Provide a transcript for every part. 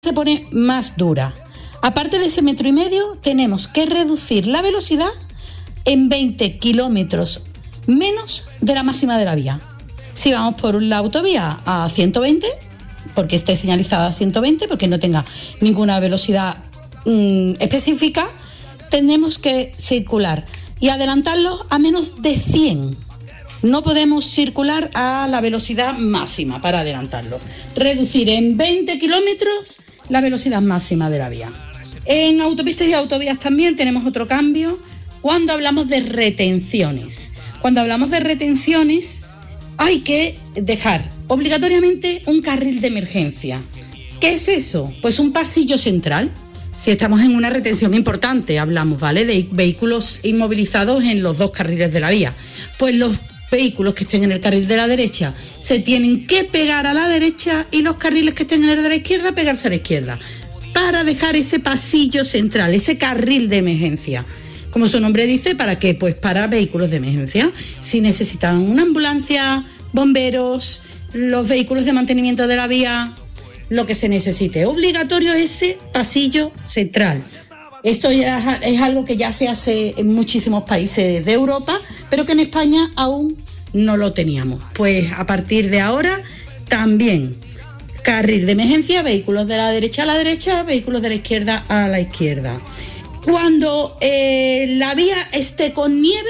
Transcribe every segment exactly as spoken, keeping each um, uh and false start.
se pone más dura. Aparte de ese metro y medio, tenemos que reducir la velocidad en veinte kilómetros menos de la máxima de la vía. Si vamos por la autovía a ciento veinte, porque esté señalizada a ciento veinte, porque no tenga ninguna velocidad mmm, específica, tenemos que circular y adelantarlo a menos de cien. No podemos circular a la velocidad máxima para adelantarlo. Reducir en veinte kilómetros la velocidad máxima de la vía. En autopistas y autovías también tenemos otro cambio cuando hablamos de retenciones. Cuando hablamos de retenciones hay que dejar obligatoriamente un carril de emergencia. ¿Qué es eso? Pues un pasillo central. Si estamos en una retención importante, hablamos, ¿vale?, de vehículos inmovilizados en los dos carriles de la vía. Pues los vehículos que estén en el carril de la derecha se tienen que pegar a la derecha y los carriles que estén en el de la izquierda pegarse a la izquierda para dejar ese pasillo central, ese carril de emergencia. Como su nombre dice, ¿para qué? Pues para vehículos de emergencia. Si necesitan una ambulancia, bomberos, los vehículos de mantenimiento de la vía, lo que se necesite. Obligatorio ese pasillo central. Esto ya es algo que ya se hace en muchísimos países de Europa, pero que en España aún no lo teníamos. Pues a partir de ahora también carril de emergencia, vehículos de la derecha a la derecha, vehículos de la izquierda a la izquierda. Cuando eh, la vía esté con nieve,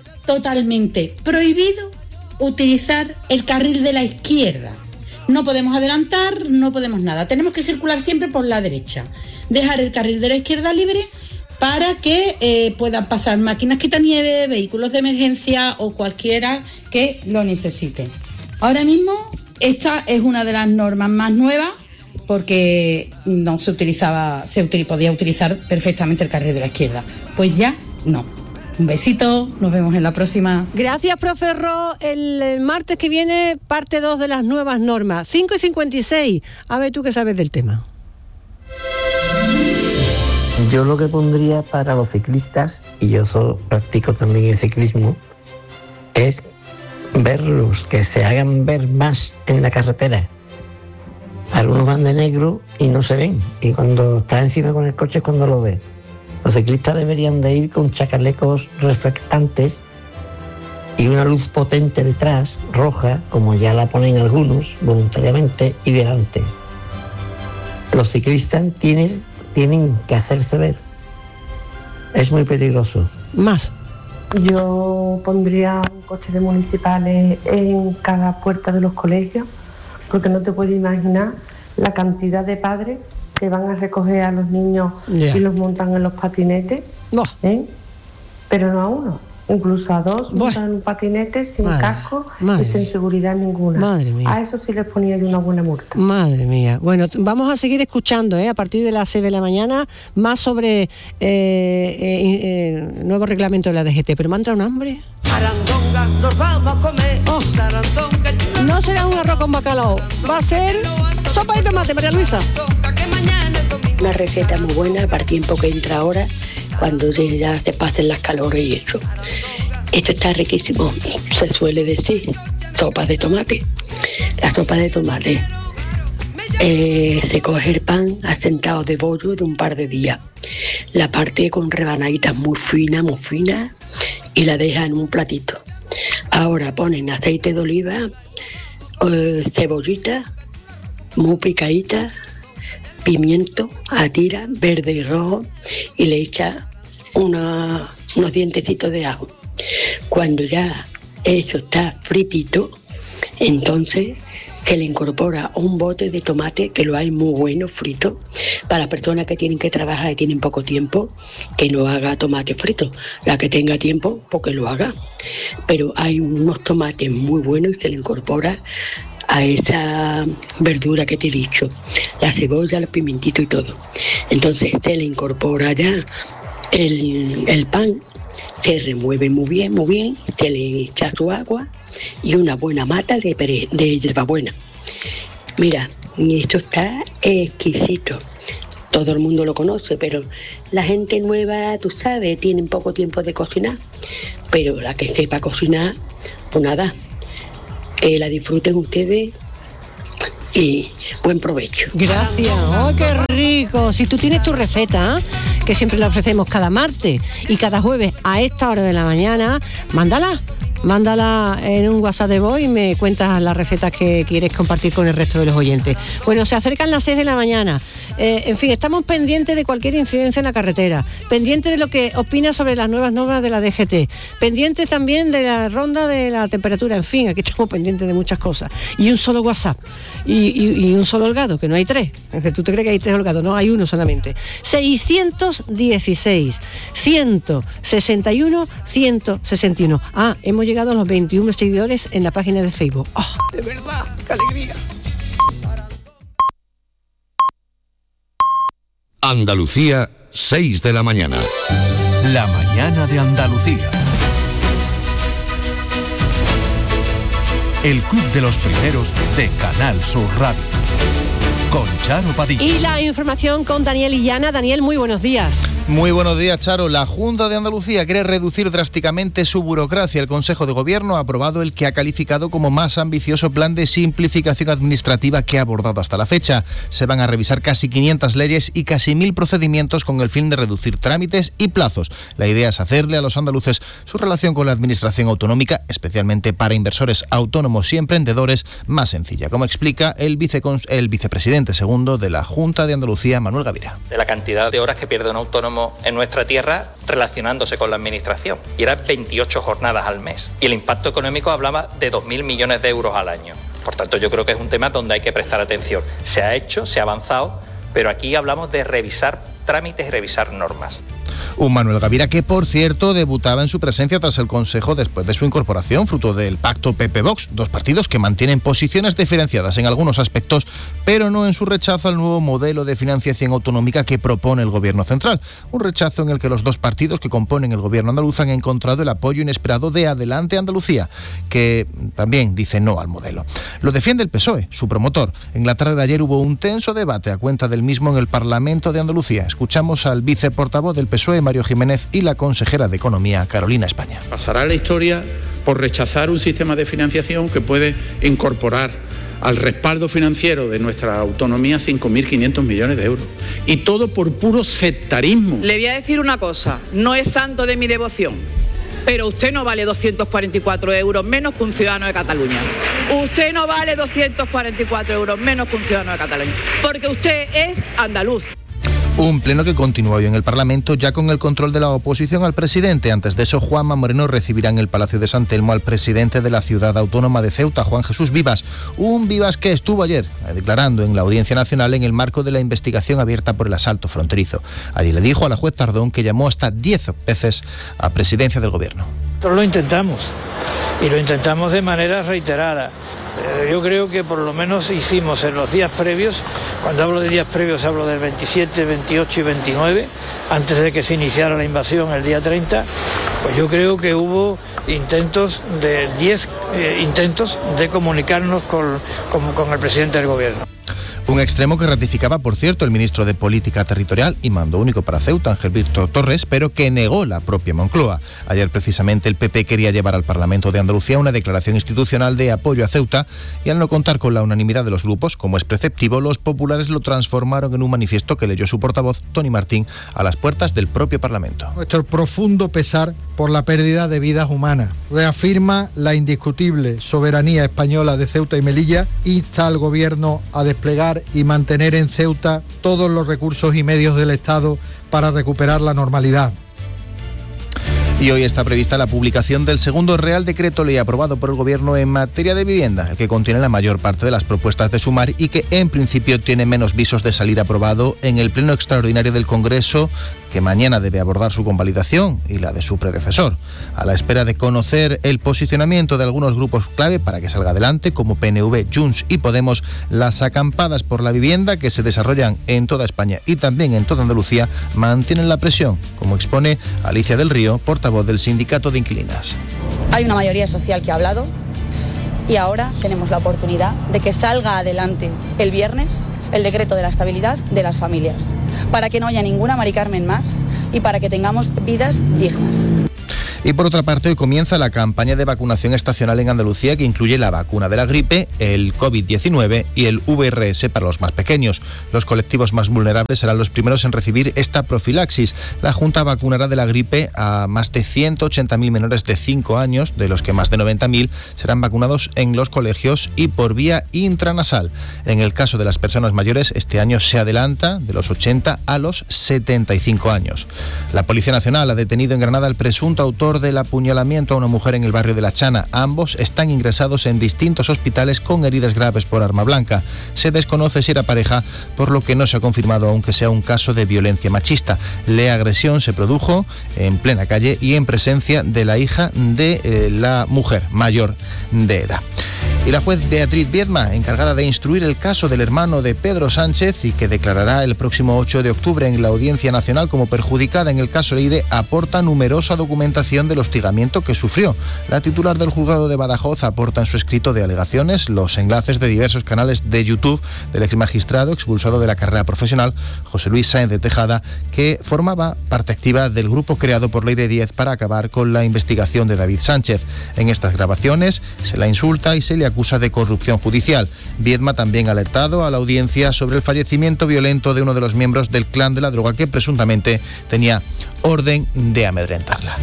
totalmente prohibido utilizar el carril de la izquierda. No podemos adelantar, no podemos nada. Tenemos que circular siempre por la derecha. Dejar el carril de la izquierda libre para que eh, puedan pasar máquinas quitanieve, vehículos de emergencia o cualquiera que lo necesite. Ahora mismo esta es una de las normas más nuevas porque no se utilizaba, se util, podía utilizar perfectamente el carril de la izquierda. Pues ya no. Un besito, nos vemos en la próxima. Gracias, profe Ro. El, el martes que viene, parte dos de las nuevas normas. cinco y cincuenta y seis. A ver, tú qué sabes del tema. Yo lo que pondría para los ciclistas, y yo so, practico también el ciclismo, es verlos, que se hagan ver más en la carretera. Algunos van de negro y no se ven, y cuando está encima con el coche es cuando lo ves. Los ciclistas deberían de ir con chacalecos reflectantes y una luz potente detrás, roja, como ya la ponen algunos voluntariamente, y delante. Los ciclistas tienen, tienen que hacerse ver. Es muy peligroso. Más. Yo pondría un coche de municipales en cada puerta de los colegios, porque no te puedes imaginar la cantidad de padres que van a recoger a los niños yeah. y los montan en los patinetes, oh. ¿eh? Pero no a uno, incluso a dos, bueno. montan en un patinete sin Madre. casco Madre. y sin seguridad ninguna. Madre mía. A eso sí les ponía yo una buena multa. Madre mía. Bueno, vamos a seguir escuchando, ¿eh? A partir de las seis de la mañana, más sobre eh, eh, eh, nuevo reglamento de la D G T. Pero me ha entrado un hambre. Sarandonga, nos vamos a comer. Oh. Sarandonga, no será un arroz con bacalao, va a ser sopa de tomate, María Luisa. Una receta muy buena para el tiempo que entra ahora, cuando ya se pasen las calores y eso. Esto está riquísimo, se suele decir, sopas de tomate. La sopa de tomate, eh, se coge el pan asentado de bollo de un par de días. La parte con rebanaditas muy finas, muy finas, y la deja en un platito. Ahora ponen aceite de oliva, eh, cebollita, muy picadita, pimiento a tira, verde y rojo, y le echa una, unos dientecitos de ajo. Cuando ya eso está fritito, entonces se le incorpora un bote de tomate, que lo hay muy bueno frito, para las personas que tienen que trabajar y tienen poco tiempo, que no haga tomate frito. La que tenga tiempo, porque lo haga. Pero hay unos tomates muy buenos y se le incorpora a esa verdura que te he dicho, la cebolla, los pimientitos y todo. Entonces se le incorpora ya el, el pan, se remueve muy bien, muy bien, se le echa su agua y una buena mata de, pere, de hierbabuena. Mira, esto está exquisito. Todo el mundo lo conoce, pero la gente nueva, tú sabes, tienen poco tiempo de cocinar. Pero la que sepa cocinar, pues nada, que la disfruten ustedes y buen provecho. Gracias. ¡Oh, qué rico! Si tú tienes tu receta, ¿eh? que siempre la ofrecemos cada martes y cada jueves a esta hora de la mañana, mándala. Mándala en un WhatsApp de voz y me cuentas las recetas que quieres compartir con el resto de los oyentes. Bueno, se acercan las seis de la mañana. Eh, en fin, estamos pendientes de cualquier incidencia en la carretera, pendientes de lo que opinas sobre las nuevas normas de la D G T, pendientes también de la ronda de la temperatura. En fin, aquí estamos pendientes de muchas cosas. Y un solo WhatsApp y, y, y un solo holgado, que no hay tres. Es que tú te crees que hay tres holgados, no, hay uno solamente. seiscientos dieciséis, ciento sesenta y uno, ciento sesenta y uno. Ah, hemos llegado a los veintiún seguidores en la página de Facebook. ¡Oh, de verdad! ¡Qué alegría! Andalucía, seis de la mañana. La mañana de Andalucía. El Club de los Primeros de Canal Sur Radio. Con Charo Padilla. Y la información con Daniel Illana. Daniel, muy buenos días. Muy buenos días, Charo. La Junta de Andalucía quiere reducir drásticamente su burocracia. El Consejo de Gobierno ha aprobado el que ha calificado como más ambicioso plan de simplificación administrativa que ha abordado hasta la fecha. Se van a revisar casi quinientas leyes y casi mil procedimientos con el fin de reducir trámites y plazos. La idea es hacerle a los andaluces su relación con la administración autonómica, especialmente para inversores autónomos y emprendedores, más sencilla, como explica el, vicecons- el vicepresidente segundo de la Junta de Andalucía, Manuel Gavira. De la cantidad de horas que pierde un autónomo en nuestra tierra relacionándose con la administración. Y eran veintiocho jornadas al mes. Y el impacto económico hablaba de dos mil millones de euros al año. Por tanto, yo creo que es un tema donde hay que prestar atención. Se ha hecho, se ha avanzado, pero aquí hablamos de revisar trámites y revisar normas. Un Manuel Gavira que, por cierto, debutaba en su presencia tras el Consejo después de su incorporación, fruto del pacto P P-Vox, dos partidos que mantienen posiciones diferenciadas en algunos aspectos, pero no en su rechazo al nuevo modelo de financiación autonómica que propone el Gobierno central. Un rechazo en el que los dos partidos que componen el Gobierno andaluz han encontrado el apoyo inesperado de Adelante Andalucía, que también dice no al modelo. Lo defiende el P S O E, su promotor. En la tarde de ayer hubo un tenso debate a cuenta del mismo en el Parlamento de Andalucía. Escuchamos al viceportavoz del P S O E, Mario Jiménez, y la consejera de Economía, Carolina España. Pasará a la historia por rechazar un sistema de financiación que puede incorporar al respaldo financiero de nuestra autonomía cinco mil quinientos millones de euros. Y todo por puro sectarismo. Le voy a decir una cosa, no es santo de mi devoción, pero usted no vale doscientos cuarenta y cuatro euros menos que un ciudadano de Cataluña. Usted no vale doscientos cuarenta y cuatro euros menos que un ciudadano de Cataluña, porque usted es andaluz. Un pleno que continúa hoy en el Parlamento ya con el control de la oposición al presidente. Antes de eso, Juanma Moreno recibirá en el Palacio de San Telmo al presidente de la ciudad autónoma de Ceuta, Juan Jesús Vivas. Un Vivas que estuvo ayer declarando en la Audiencia Nacional en el marco de la investigación abierta por el asalto fronterizo. Allí le dijo a la juez Tardón que llamó hasta diez veces a presidencia del Gobierno. Nosotros lo intentamos y lo intentamos de manera reiterada. Yo creo que por lo menos hicimos en los días previos, cuando hablo de días previos hablo del veintisiete, veintiocho y veintinueve, antes de que se iniciara la invasión el día treinta, pues yo creo que hubo intentos de diez eh, intentos de comunicarnos con, con, con el presidente del Gobierno. Un extremo que ratificaba, por cierto, el ministro de Política Territorial y mando único para Ceuta, Ángel Víctor Torres, pero que negó la propia Moncloa. Ayer, precisamente, el P P quería llevar al Parlamento de Andalucía una declaración institucional de apoyo a Ceuta y, al no contar con la unanimidad de los grupos, como es preceptivo, los populares lo transformaron en un manifiesto que leyó su portavoz, Tony Martín, a las puertas del propio Parlamento. Nuestro profundo pesar por la pérdida de vidas humanas. Reafirma la indiscutible soberanía española de Ceuta y Melilla, insta al Gobierno a desplegar y mantener en Ceuta todos los recursos y medios del Estado para recuperar la normalidad. Y hoy está prevista la publicación del segundo Real Decreto Ley aprobado por el Gobierno en materia de vivienda, el que contiene la mayor parte de las propuestas de Sumar y que en principio tiene menos visos de salir aprobado en el Pleno Extraordinario del Congreso, que mañana debe abordar su convalidación y la de su predecesor, a la espera de conocer el posicionamiento de algunos grupos clave para que salga adelante, como P N V, Junts y Podemos. Las acampadas por la vivienda que se desarrollan en toda España y también en toda Andalucía mantienen la presión, como expone Alicia del Río, portavoz del Sindicato de Inquilinas. Hay una mayoría social que ha hablado y ahora tenemos la oportunidad de que salga adelante el viernes el decreto de la estabilidad de las familias, para que no haya ninguna Mari Carmen más y para que tengamos vidas dignas. Y por otra parte, hoy comienza la campaña de vacunación estacional en Andalucía, que incluye la vacuna de la gripe, el covid diecinueve y el V R S para los más pequeños. Los colectivos más vulnerables serán los primeros en recibir esta profilaxis. La Junta vacunará de la gripe a más de ciento ochenta mil menores de cinco años, de los que más de noventa mil serán vacunados en los colegios y por vía intranasal. En el caso de las personas mayores, este año se adelanta de los ochenta a los setenta y cinco años. La Policía Nacional ha detenido en Granada al presunto autor del apuñalamiento a una mujer en el barrio de La Chana. Ambos están ingresados en distintos hospitales con heridas graves por arma blanca. Se desconoce si era pareja, por lo que no se ha confirmado aunque sea un caso de violencia machista. La agresión se produjo en plena calle y en presencia de la hija de eh, la mujer mayor de edad. Y la juez Beatriz Viedma, encargada de instruir el caso del hermano de Pedro Sánchez y que declarará el próximo ocho de octubre en la Audiencia Nacional como perjudicada en el caso Leire, aporta numerosa documentación del hostigamiento que sufrió. La titular del juzgado de Badajoz aporta en su escrito de alegaciones los enlaces de diversos canales de YouTube del exmagistrado expulsado de la carrera profesional, José Luis Sáenz de Tejada, que formaba parte activa del grupo creado por Leire Díez para acabar con la investigación de David Sánchez. En estas grabaciones se la insulta y se le acusa de corrupción judicial. Viedma también ha alertado a la audiencia sobre el fallecimiento violento de uno de los miembros del clan de la droga que presuntamente tenía orden de amedrentarla.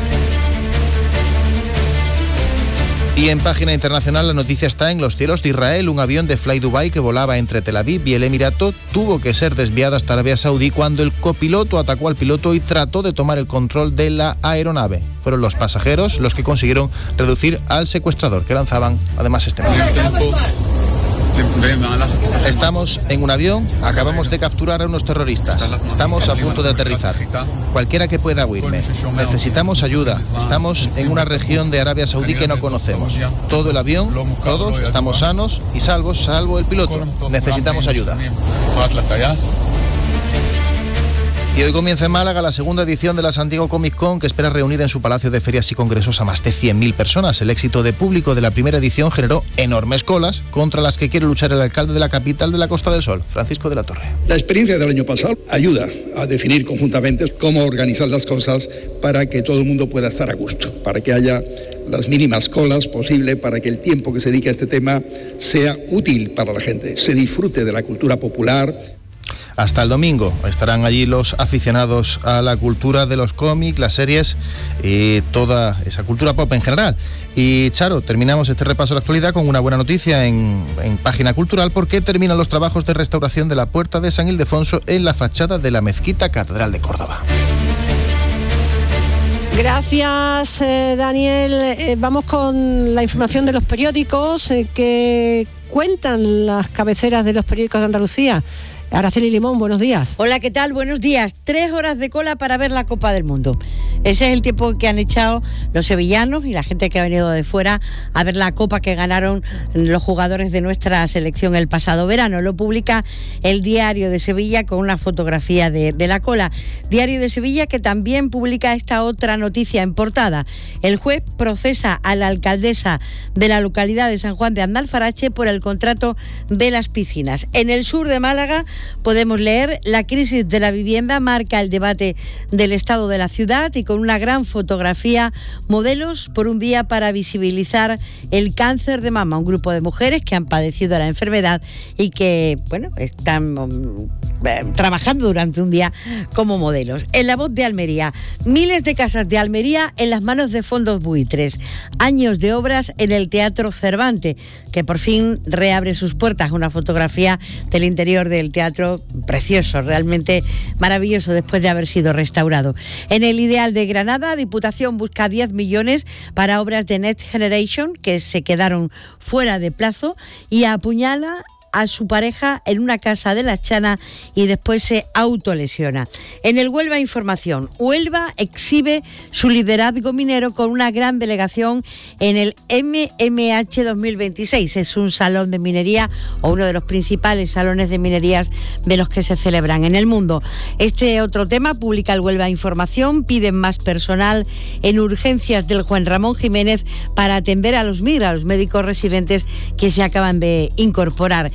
Y en página internacional la noticia está en los cielos de Israel. Un avión de Fly Dubai que volaba entre Tel Aviv y el Emirato tuvo que ser desviado hasta Arabia Saudí cuando el copiloto atacó al piloto y trató de tomar el control de la aeronave. Fueron los pasajeros los que consiguieron reducir al secuestrador, que lanzaban además este mensaje. Estamos en un avión, acabamos de capturar a unos terroristas. Estamos a punto de aterrizar. Cualquiera que pueda huirme. Necesitamos ayuda. Estamos en una región de Arabia Saudí que no conocemos. Todo el avión, todos estamos sanos y salvos, salvo el piloto. Necesitamos ayuda. Y hoy comienza en Málaga la segunda edición de la Santiago Comic Con, que espera reunir en su Palacio de Ferias y Congresos a más de cien mil personas. El éxito de público de la primera edición generó enormes colas contra las que quiere luchar el alcalde de la capital de la Costa del Sol, Francisco de la Torre. La experiencia del año pasado ayuda a definir conjuntamente cómo organizar las cosas para que todo el mundo pueda estar a gusto, para que haya las mínimas colas posible, para que el tiempo que se dedique a este tema sea útil para la gente, se disfrute de la cultura popular. Hasta el domingo estarán allí los aficionados a la cultura de los cómics, las series y toda esa cultura pop en general. Y Charo, terminamos este repaso de la actualidad con una buena noticia en, en página cultural, porque terminan los trabajos de restauración de la Puerta de San Ildefonso en la fachada de la Mezquita Catedral de Córdoba. Gracias, eh, Daniel. Eh, vamos con la información de los periódicos eh, que cuentan las cabeceras de los periódicos de Andalucía. Araceli Limón, buenos días. Hola, ¿qué tal? Buenos días. Tres horas de cola para ver la Copa del Mundo. Ese es el tiempo que han echado los sevillanos y la gente que ha venido de fuera a ver la Copa que ganaron los jugadores de nuestra selección el pasado verano. Lo publica el Diario de Sevilla con una fotografía de, de la cola. Diario de Sevilla que también publica esta otra noticia en portada. El juez procesa a la alcaldesa de la localidad de San Juan de Andalfarache por el contrato de las piscinas. En el sur de Málaga podemos leer: la crisis de la vivienda marca el debate del estado de la ciudad, y con una gran fotografía, modelos por un día para visibilizar el cáncer de mama. Un grupo de mujeres que han padecido la enfermedad y que, bueno, están um, eh, trabajando durante un día como modelos. En La Voz de Almería, miles de casas de Almería en las manos de fondos buitres. Años de obras en el Teatro Cervantes, que por fin reabre sus puertas. Una fotografía del interior del teatro precioso, realmente maravilloso después de haber sido restaurado. En el Ideal de Granada, Diputación busca diez millones para obras de Next Generation que se quedaron fuera de plazo, y apuñala a su pareja en una casa de La Chana y después se autolesiona. En el Huelva Información, Huelva exhibe su liderazgo minero con una gran delegación en el M M H dos mil veintiséis. Es un salón de minería, o uno de los principales salones de minerías de los que se celebran en el mundo. Este otro tema publica el Huelva Información: piden más personal en urgencias del Juan Ramón Jiménez para atender a los M I R, a los médicos residentes que se acaban de incorporar.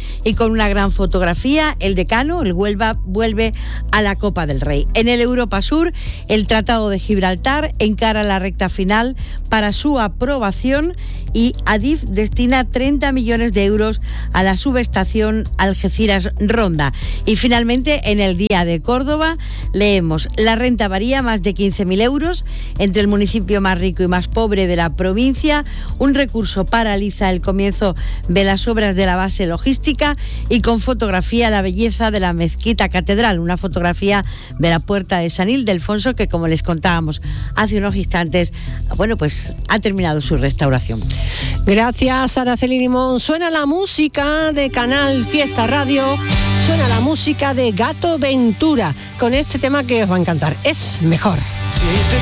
y con una gran fotografía, el decano, el Huelva, vuelve a la Copa del Rey. En el Europa Sur, el Tratado de Gibraltar encara la recta final para su aprobación y Adif destina treinta millones de euros a la subestación Algeciras-Ronda. Y finalmente, en el Día de Córdoba, leemos: la renta varía más de quince mil euros entre el municipio más rico y más pobre de la provincia. Un recurso paraliza el comienzo de las obras de la base logística, y con fotografía la belleza de la mezquita catedral, una fotografía de la puerta de San Ildefonso que, como les contábamos hace unos instantes, bueno, pues ha terminado su restauración. Gracias, Araceli Limón. Suena la música de Canal Fiesta Radio, suena la música de Gato Ventura, con este tema que os va a encantar, Es Mejor.